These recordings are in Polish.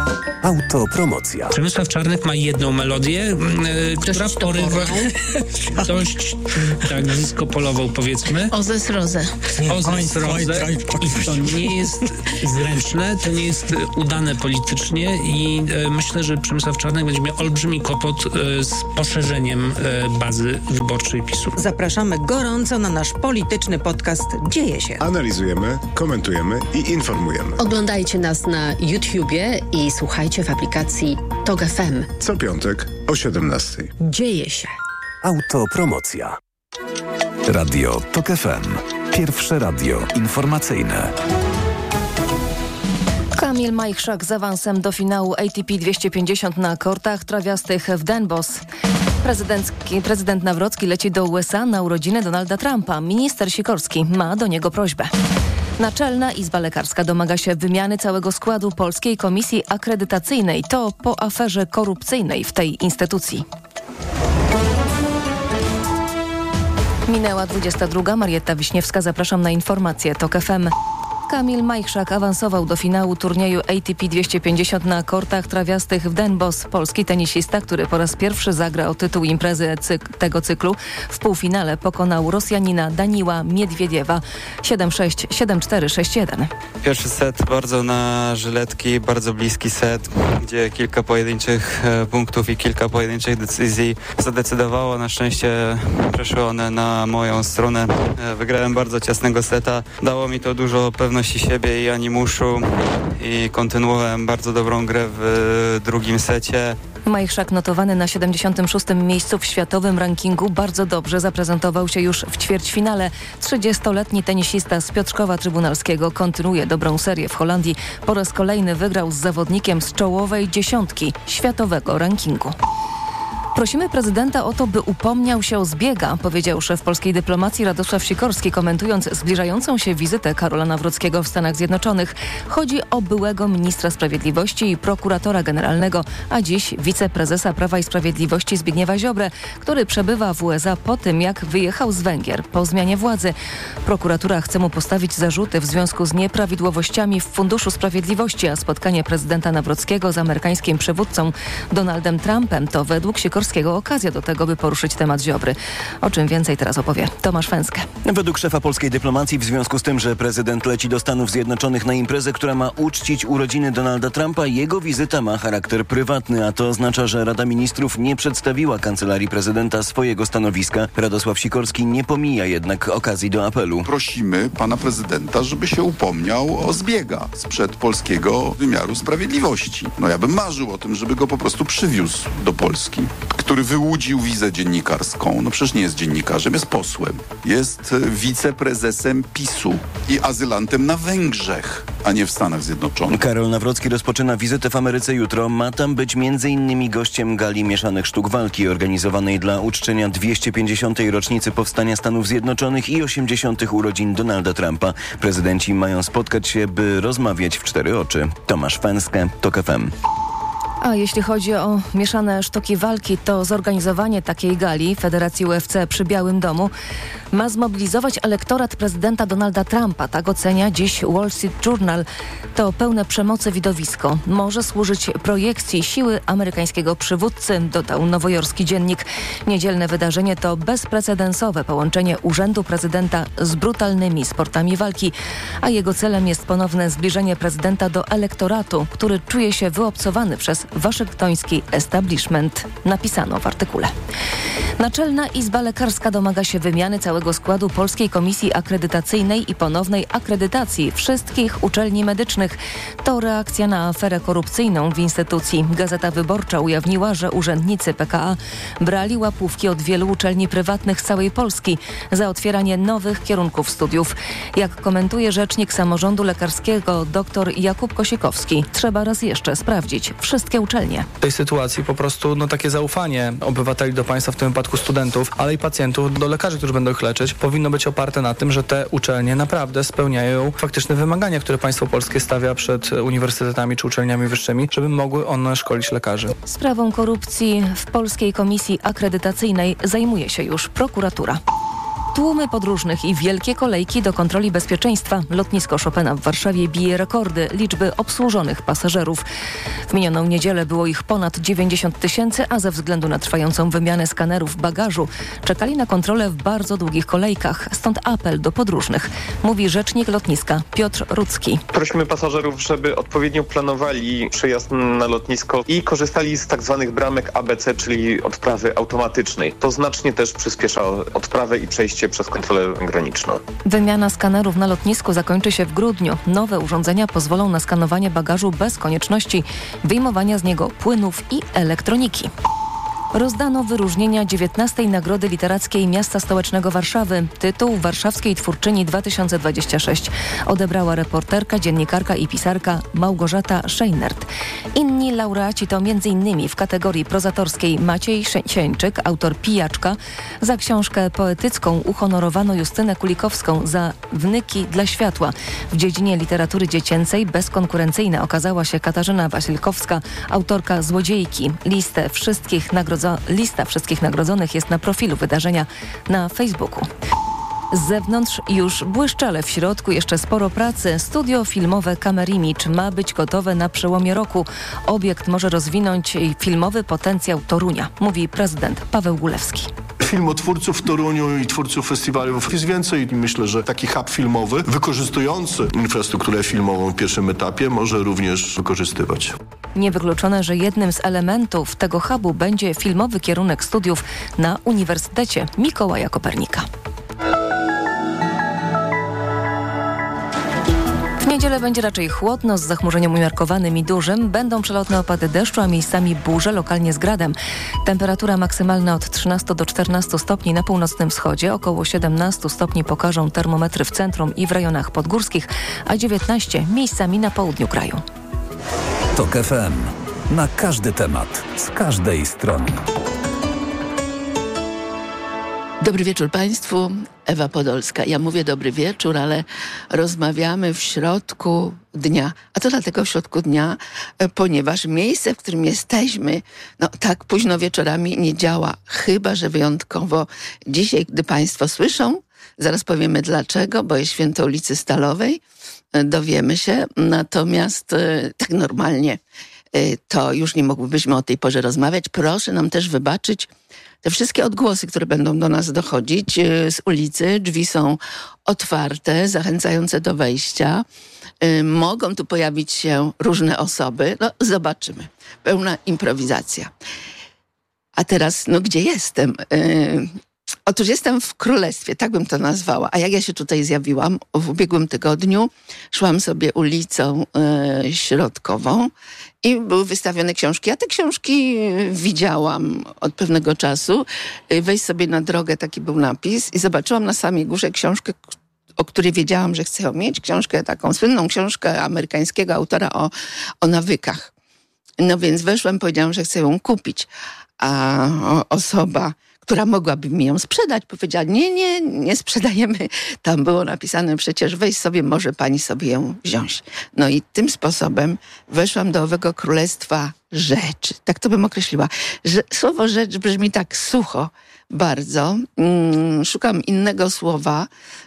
Autopromocja. Przemysław Czarnek ma jedną melodię, która porywa dość tak disco-polową, powiedzmy. Ozes Rozę. Ozes Rozę. I to nie jest zręczne, to nie jest udane politycznie i myślę, że Przemysław Czarnek będzie miał olbrzymi kłopot z poszerzeniem bazy wyborczej PiS-u. Zapraszamy gorąco na nasz polityczny podcast Dzieje się. Analizujemy, komentujemy i informujemy. Oglądajcie nas na YouTubie i słuchajcie w aplikacji TOG FM. Co piątek o 17:00. Dzieje się. Autopromocja. Radio TOG FM. Pierwsze radio informacyjne. Kamil Majchrzak z awansem do finału ATP 250 na kortach trawiastych w Den Bosch. Prezydent Nawrocki leci do USA na urodziny Donalda Trumpa. Minister Sikorski ma do niego prośbę. Naczelna Izba Lekarska domaga się wymiany całego składu Polskiej Komisji Akredytacyjnej. To po aferze korupcyjnej w tej instytucji. Minęła 22. Marietta Wiśniewska. Zapraszam na informacje TOG FM. Kamil Majchrzak awansował do finału turnieju ATP 250 na kortach trawiastych w Den Bosch. Polski tenisista, który po raz pierwszy zagra o tytuł imprezy tego cyklu, w półfinale pokonał Rosjanina Daniła Miedwiediewa 7-6, 7-4, 6-1. Pierwszy set bardzo na żyletki, bardzo bliski set, gdzie kilka pojedynczych punktów i kilka pojedynczych decyzji zadecydowało. Na szczęście przeszły one na moją stronę. Wygrałem bardzo ciasnego seta. Dało mi to dużo pewności siebie i animuszu i kontynuowałem bardzo dobrą grę w drugim secie. Majchrzak, notowany na 76. miejscu w światowym rankingu, bardzo dobrze zaprezentował się już w ćwierćfinale. 30-letni tenisista z Piotrkowa Trybunalskiego kontynuuje dobrą serię w Holandii. Po raz kolejny wygrał z zawodnikiem z czołowej dziesiątki światowego rankingu. Prosimy prezydenta o to, by upomniał się o zbiega, powiedział szef polskiej dyplomacji Radosław Sikorski, komentując zbliżającą się wizytę Karola Nawrockiego w Stanach Zjednoczonych. Chodzi o byłego ministra sprawiedliwości i prokuratora generalnego, a dziś wiceprezesa Prawa i Sprawiedliwości Zbigniewa Ziobrę, który przebywa w USA po tym, jak wyjechał z Węgier po zmianie władzy. Prokuratura chce mu postawić zarzuty w związku z nieprawidłowościami w Funduszu Sprawiedliwości, a spotkanie prezydenta Nawrockiego z amerykańskim przywódcą Donaldem Trumpem to według Sikorskiego okazja do tego, by poruszyć temat Ziobry. O czym więcej teraz opowie Tomasz Fęskę. Według szefa polskiej dyplomacji w związku z tym, że prezydent leci do Stanów Zjednoczonych na imprezę, która ma uczcić urodziny Donalda Trumpa, jego wizyta ma charakter prywatny, a to oznacza, że Rada Ministrów nie przedstawiła kancelarii prezydenta swojego stanowiska. Radosław Sikorski nie pomija jednak okazji do apelu. Prosimy pana prezydenta, żeby się upomniał o zbiega sprzed polskiego wymiaru sprawiedliwości. Ja bym marzył o tym, żeby go po prostu przywiózł do Polski, który wyłudził wizę dziennikarską. Przecież nie jest dziennikarzem, jest posłem. Jest wiceprezesem PiS-u i azylantem na Węgrzech, a nie w Stanach Zjednoczonych. Karol Nawrocki rozpoczyna wizytę w Ameryce jutro. Ma tam być m.in. gościem gali mieszanych sztuk walki organizowanej dla uczczenia 250. rocznicy powstania Stanów Zjednoczonych i 80. urodzin Donalda Trumpa. Prezydenci mają spotkać się, by rozmawiać w cztery oczy. Tomasz Fęskę, TOG FM. A jeśli chodzi o mieszane sztuki walki, to zorganizowanie takiej gali Federacji UFC przy Białym Domu ma zmobilizować elektorat prezydenta Donalda Trumpa. Tak ocenia dziś Wall Street Journal. To pełne przemocy widowisko. Może służyć projekcji siły amerykańskiego przywódcy, dodał nowojorski dziennik. Niedzielne wydarzenie to bezprecedensowe połączenie urzędu prezydenta z brutalnymi sportami walki, a jego celem jest ponowne zbliżenie prezydenta do elektoratu, który czuje się wyobcowany przez waszyngtoński establishment, napisano w artykule. Naczelna Izba Lekarska domaga się wymiany całego składu Polskiej Komisji Akredytacyjnej i ponownej akredytacji wszystkich uczelni medycznych. To reakcja na aferę korupcyjną w instytucji. Gazeta Wyborcza ujawniła, że urzędnicy PKA brali łapówki od wielu uczelni prywatnych z całej Polski za otwieranie nowych kierunków studiów. Jak komentuje rzecznik samorządu lekarskiego dr Jakub Kosikowski, trzeba raz jeszcze sprawdzić wszystkie uczelnie. W tej sytuacji po prostu takie zaufanie obywateli do państwa, w tym wypadku studentów, ale i pacjentów do lekarzy, którzy będą ich leczyć, powinno być oparte na tym, że te uczelnie naprawdę spełniają faktyczne wymagania, które państwo polskie stawia przed uniwersytetami czy uczelniami wyższymi, żeby mogły one szkolić lekarzy. Sprawą korupcji w Polskiej Komisji Akredytacyjnej zajmuje się już prokuratura. Tłumy podróżnych i wielkie kolejki do kontroli bezpieczeństwa. Lotnisko Chopina w Warszawie bije rekordy liczby obsłużonych pasażerów. W minioną niedzielę było ich ponad 90 000, a ze względu na trwającą wymianę skanerów bagażu czekali na kontrolę w bardzo długich kolejkach. Stąd apel do podróżnych, mówi rzecznik lotniska Piotr Rudzki. Prosimy pasażerów, żeby odpowiednio planowali przyjazd na lotnisko i korzystali z tak zwanych bramek ABC, czyli odprawy automatycznej. To znacznie też przyspiesza odprawę i przejście przez kontrolę graniczną. Wymiana skanerów na lotnisku zakończy się w grudniu. Nowe urządzenia pozwolą na skanowanie bagażu bez konieczności wyjmowania z niego płynów i elektroniki. Rozdano wyróżnienia 19. Nagrody Literackiej Miasta Stołecznego Warszawy. Tytuł Warszawskiej Twórczyni 2026 odebrała reporterka, dziennikarka i pisarka Małgorzata Szejnert. Inni laureaci to m.in. w kategorii prozatorskiej Maciej Sieńczyk, autor Pijaczka. Za książkę poetycką uhonorowano Justynę Kulikowską za Wnyki dla światła. W dziedzinie literatury dziecięcej bezkonkurencyjna okazała się Katarzyna Wasilkowska, autorka Złodziejki. Lista wszystkich nagrodzonych jest na profilu wydarzenia na Facebooku. Z zewnątrz już błyszczy, ale w środku jeszcze sporo pracy. Studio filmowe Camerimage ma być gotowe na przełomie roku. Obiekt może rozwinąć filmowy potencjał Torunia, mówi prezydent Paweł Gulewski. Filmotwórców w Toruniu i twórców festiwalów jest więcej. Myślę, że taki hub filmowy wykorzystujący infrastrukturę filmową w pierwszym etapie może również wykorzystywać. Niewykluczone, że jednym z elementów tego hubu będzie filmowy kierunek studiów na Uniwersytecie Mikołaja Kopernika. W niedzielę będzie raczej chłodno z zachmurzeniem umiarkowanym i dużym. Będą przelotne opady deszczu, a miejscami burze, lokalnie z gradem. Temperatura maksymalna od 13 do 14 stopni na północnym wschodzie. Około 17 stopni pokażą termometry w centrum i w rejonach podgórskich, a 19 miejscami na południu kraju. TOK FM. Na każdy temat, z każdej strony. Dobry wieczór Państwu, Ewa Podolska. Ja mówię dobry wieczór, ale rozmawiamy w środku dnia. A to dlatego w środku dnia, ponieważ miejsce, w którym jesteśmy, tak późno wieczorami nie działa. Chyba że wyjątkowo dzisiaj, gdy Państwo słyszą, zaraz powiemy dlaczego, bo jest święto ulicy Stalowej, dowiemy się. Natomiast tak normalnie to już nie mogłybyśmy o tej porze rozmawiać. Proszę nam też wybaczyć te wszystkie odgłosy, które będą do nas dochodzić z ulicy. Drzwi są otwarte, zachęcające do wejścia. Mogą tu pojawić się różne osoby. Zobaczymy. Pełna improwizacja. A teraz, gdzie jestem? Otóż jestem w Królestwie, tak bym to nazwała. A jak ja się tutaj zjawiłam? W ubiegłym tygodniu szłam sobie ulicą Środkową i były wystawione książki. Ja te książki widziałam od pewnego czasu. Wejść sobie na drogę, taki był napis i zobaczyłam na samej górze książkę, o której wiedziałam, że chcę ją mieć. Książkę, taką słynną książkę amerykańskiego autora o nawykach. No więc weszłam, powiedziałam, że chcę ją kupić. A osoba, która mogłaby mi ją sprzedać, powiedziała, nie sprzedajemy. Tam było napisane przecież, weź sobie, może pani sobie ją wziąć. No i tym sposobem weszłam do owego królestwa rzeczy. Tak to bym określiła. Słowo rzecz brzmi tak sucho bardzo. Szukam innego słowa.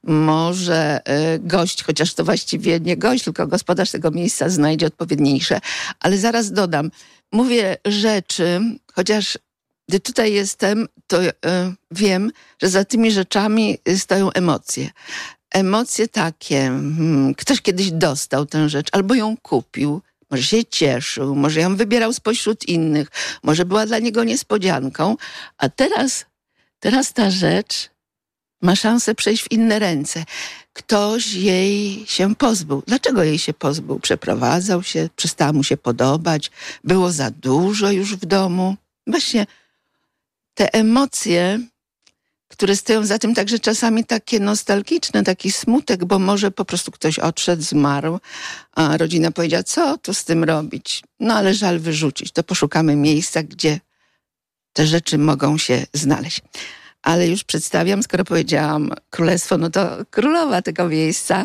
Może gość, chociaż to właściwie nie gość, tylko gospodarz tego miejsca znajdzie odpowiedniejsze. Ale zaraz dodam. Mówię rzeczy, chociaż gdy tutaj jestem, to wiem, że za tymi rzeczami stoją emocje. Emocje takie, ktoś kiedyś dostał tę rzecz, albo ją kupił, może się cieszył, może ją wybierał spośród innych, może była dla niego niespodzianką, a teraz ta rzecz ma szansę przejść w inne ręce. Ktoś jej się pozbył. Dlaczego jej się pozbył? Przeprowadzał się, przestała mu się podobać, było za dużo już w domu. Właśnie te emocje, które stoją za tym, także czasami takie nostalgiczne, taki smutek, bo może po prostu ktoś odszedł, zmarł, a rodzina powiedziała, co tu z tym robić? Ale żal wyrzucić. To poszukamy miejsca, gdzie te rzeczy mogą się znaleźć. Ale już przedstawiam, skoro powiedziałam królestwo, to królowa tego miejsca.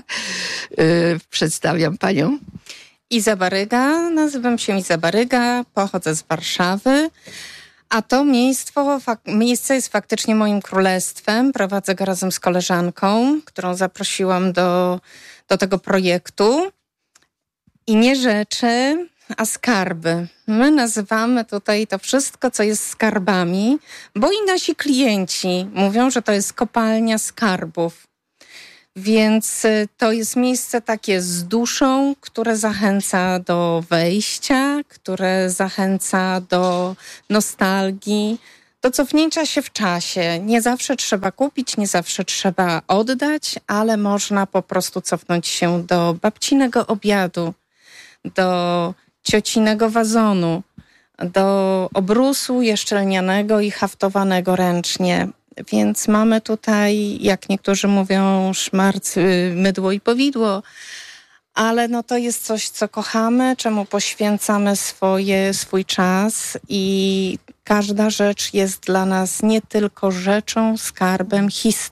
Przedstawiam panią. Iza Baryga, nazywam się Iza Baryga, pochodzę z Warszawy. A to miejsce jest faktycznie moim królestwem. Prowadzę go razem z koleżanką, którą zaprosiłam do tego projektu. I nie rzeczy, a skarby. My nazywamy tutaj to wszystko, co jest skarbami, bo i nasi klienci mówią, że to jest kopalnia skarbów. Więc to jest miejsce takie z duszą, które zachęca do wejścia, które zachęca do nostalgii, do cofnięcia się w czasie. Nie zawsze trzeba kupić, nie zawsze trzeba oddać, ale można po prostu cofnąć się do babcinego obiadu, do ciocinego wazonu, do obrusu jeszczelnianego i haftowanego ręcznie. Więc mamy tutaj, jak niektórzy mówią, szmarc, mydło i powidło, ale no to jest coś, co kochamy, czemu poświęcamy swój czas i każda rzecz jest dla nas nie tylko rzeczą, skarbem,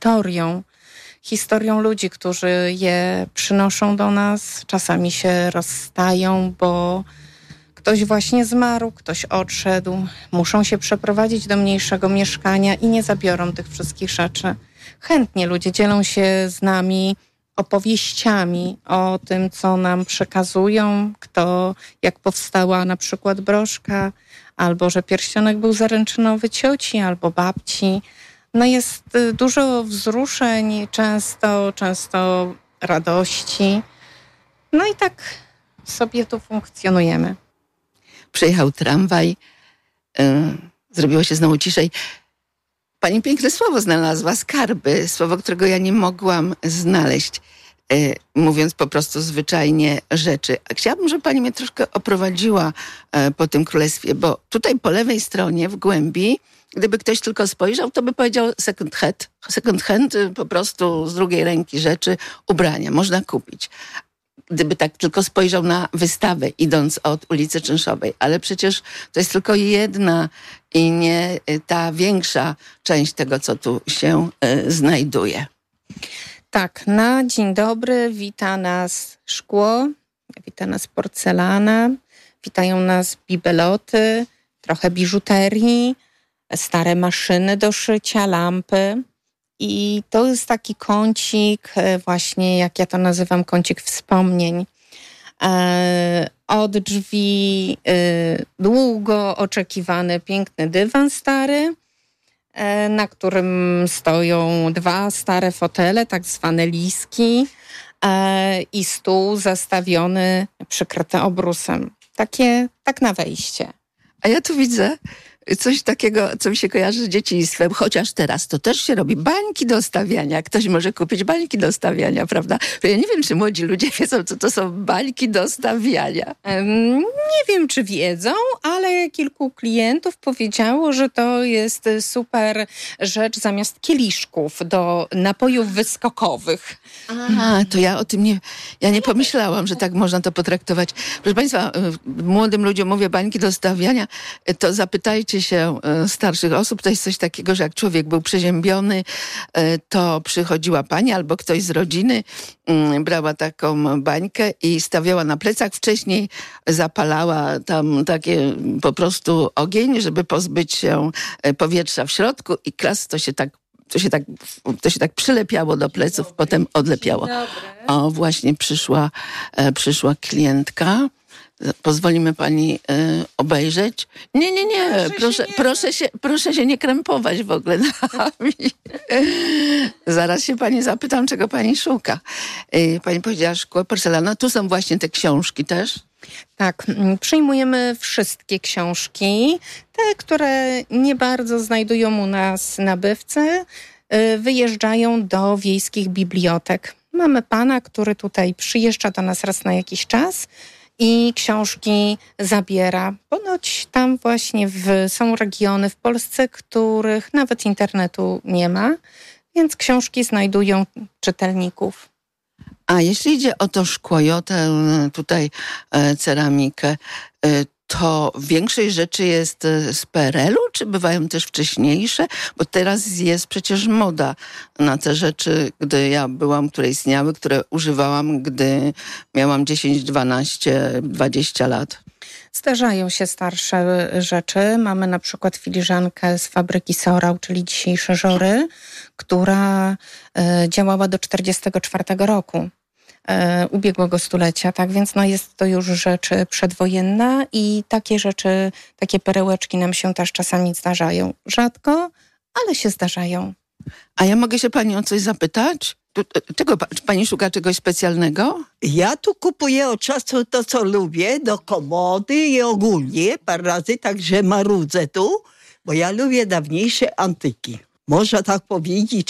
historią ludzi, którzy je przynoszą do nas. Czasami się rozstają, bo ktoś właśnie zmarł, ktoś odszedł, muszą się przeprowadzić do mniejszego mieszkania i nie zabiorą tych wszystkich rzeczy. Chętnie ludzie dzielą się z nami opowieściami o tym, co nam przekazują, jak powstała na przykład broszka, albo że pierścionek był zaręczynowy cioci albo babci. No jest dużo wzruszeń, często radości. No i tak sobie tu funkcjonujemy. Przyjechał tramwaj, zrobiło się znowu ciszej. Pani piękne słowo znalazła, skarby, słowo, którego ja nie mogłam znaleźć, mówiąc po prostu zwyczajnie rzeczy. A chciałabym, żeby pani mnie troszkę oprowadziła po tym królestwie, bo tutaj po lewej stronie, w głębi, gdyby ktoś tylko spojrzał, to by powiedział second hand, po prostu z drugiej ręki rzeczy, ubrania, można kupić. Gdyby tak tylko spojrzał na wystawę, idąc od ulicy Czynszowej. Ale przecież to jest tylko jedna i nie ta większa część tego, co tu się znajduje. Tak, na dzień dobry wita nas szkło, wita nas porcelana, witają nas bibeloty, trochę biżuterii, stare maszyny do szycia, lampy. I to jest taki kącik, właśnie jak ja to nazywam, kącik wspomnień. Od drzwi długo oczekiwany piękny dywan stary, na którym stoją 2 stare fotele, tak zwane liski, i stół zastawiony, przykryty obrusem. Tak na wejście. A ja tu widzę coś takiego, co mi się kojarzy z dzieciństwem, chociaż teraz to też się robi. Bańki do stawiania. Ktoś może kupić bańki do stawiania, prawda? Ja nie wiem, czy młodzi ludzie wiedzą, co to są bańki do stawiania. Nie wiem, czy wiedzą, ale kilku klientów powiedziało, że to jest super rzecz zamiast kieliszków do napojów wyskokowych. To ja o tym nie pomyślałam, że tak można to potraktować. Proszę państwa, młodym ludziom mówię bańki do stawiania, to zapytajcie się starszych osób, to jest coś takiego, że jak człowiek był przeziębiony, to przychodziła pani albo ktoś z rodziny, brała taką bańkę i stawiała na plecach. Wcześniej zapalała tam takie po prostu ogień, żeby pozbyć się powietrza w środku i klas to się tak przylepiało do pleców, potem odlepiało. O, właśnie przyszła klientka. Pozwolimy pani obejrzeć? Nie. Proszę się nie krępować w ogóle nami. Zaraz się pani zapytam, czego pani szuka. Pani powiedziała szkło, porcelana. Tu są właśnie te książki też? Tak, przyjmujemy wszystkie książki. Te, które nie bardzo znajdują u nas nabywcy, wyjeżdżają do wiejskich bibliotek. Mamy pana, który tutaj przyjeżdża do nas raz na jakiś czas i książki zabiera. Ponoć tam właśnie są regiony w Polsce, których nawet internetu nie ma, więc książki znajdują czytelników. A jeśli idzie o to szkło i o tę tutaj ceramikę, to większość rzeczy jest z PRL-u, czy bywają też wcześniejsze? Bo teraz jest przecież moda na te rzeczy, gdy ja byłam, które istniały, które używałam, gdy miałam 10, 12, 20 lat. Zdarzają się starsze rzeczy. Mamy na przykład filiżankę z fabryki Sorał, czyli dzisiejsze Żory, która działała do 1944 roku. Ubiegłego stulecia, tak więc jest to już rzecz przedwojenna i takie rzeczy, takie perełeczki nam się też czasami zdarzają. Rzadko, ale się zdarzają. A ja mogę się pani o coś zapytać? Czego pani szuka czegoś specjalnego? Ja tu kupuję od czasu to, co lubię, do komody i ogólnie parę razy, także marudzę tu, bo ja lubię dawniejsze antyki. Można tak powiedzieć,